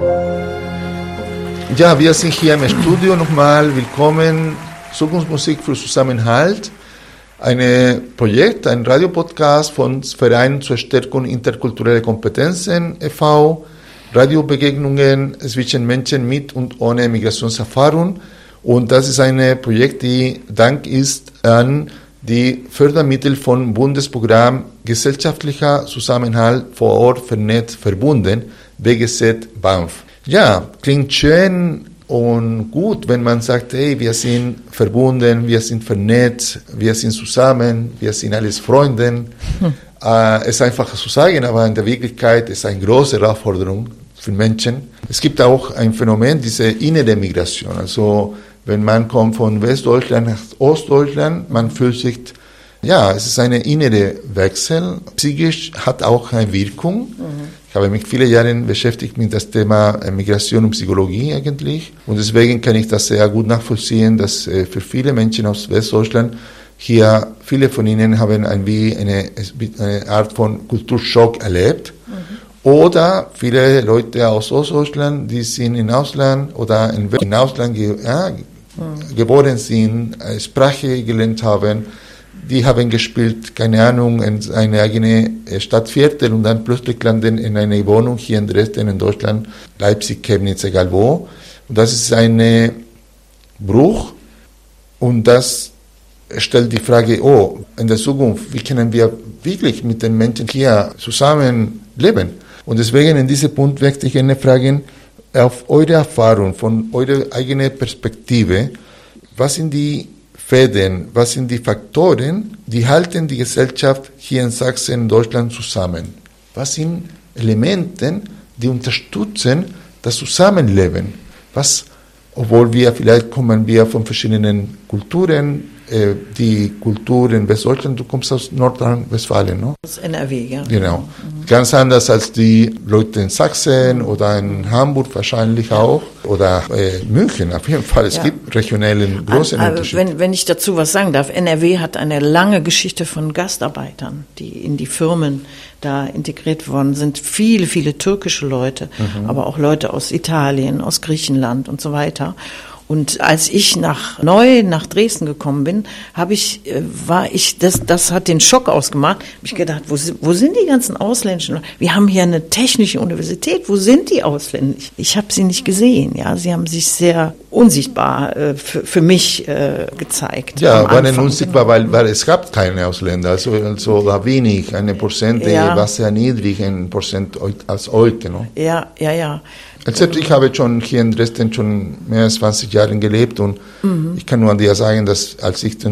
Ja, wir sind hier im Studio nochmal. Willkommen. Zukunftsmusik für Zusammenhalt. Ein Projekt, ein Radiopodcast von Verein zur Stärkung interkultureller Kompetenzen e.V., Radiobegegnungen zwischen Menschen mit und ohne Migrationserfahrung. Und das ist ein Projekt, die Dank ist an die Fördermittel vom Bundesprogramm Gesellschaftlicher Zusammenhalt vor Ort vernetzt verbunden, BGZ BAMF. Ja, klingt schön und gut, wenn man sagt, hey, wir sind verbunden, wir sind vernetzt, wir sind zusammen, wir sind alles Freunde. Es ist einfach zu sagen, aber in der Wirklichkeit ist es eine große Herausforderung für Menschen. Es gibt auch ein Phänomen, diese innere Migration. Also wenn man kommt von Westdeutschland nach Ostdeutschland, man fühlt sich, ja, es ist eine innere Wechsel. Psychisch hat auch eine Wirkung. Ich habe mich viele Jahre beschäftigt mit das Thema Migration und Psychologie eigentlich. Und deswegen kann ich das sehr gut nachvollziehen, dass für viele Menschen aus Westdeutschland hier, viele von ihnen haben eine Art von Kulturschock erlebt. Oder viele Leute aus Ostdeutschland, die sind im Ausland oder im Ausland geboren sind, Sprache gelernt haben, die haben gespielt, keine Ahnung, in eine eigene Stadtviertel und dann plötzlich landen in eine Wohnung hier in Dresden, in Deutschland, Leipzig, Chemnitz, egal wo. Und das ist ein Bruch und das stellt die Frage, in der Zukunft, wie können wir wirklich mit den Menschen hier zusammen leben? Und deswegen in diesem Punkt möchte ich Ihnen fragen, auf eure Erfahrung, von eurer eigenen Perspektive, was sind die Fäden, was sind die Faktoren, die halten die Gesellschaft hier in Sachsen, in Deutschland zusammen? Was sind Elemente, die unterstützen das Zusammenleben? Obwohl vielleicht kommen wir von verschiedenen Kulturen, die Kultur in Westdeutschland, du kommst aus Nordrhein-Westfalen, ne? Aus NRW, ja. Genau. Ganz anders als die Leute in Sachsen oder in Hamburg wahrscheinlich auch oder München auf jeden Fall. Es gibt regionelle große Unterschiede. Wenn ich dazu was sagen darf, NRW hat eine lange Geschichte von Gastarbeitern, die in die Firmen da integriert worden sind. Viele, viele türkische Leute, aber auch Leute aus Italien, aus Griechenland und so weiter. Und als ich neu nach Dresden gekommen bin, das hat den Schock ausgemacht. Habe ich gedacht, wo sind die ganzen Ausländischen? Wir haben hier eine technische Universität. Wo sind die Ausländer? Ich habe sie nicht gesehen. Ja, sie haben sich sehr unsichtbar für mich gezeigt. Ja, waren unsichtbar, weil es gab keine Ausländer. Also war wenig, 1%, war sehr niedrig, 1% als heute. No? Ja. Selbst ich habe schon hier in Dresden schon mehr als 20 Jahre gelebt und ich kann nur an dir sagen, dass als ich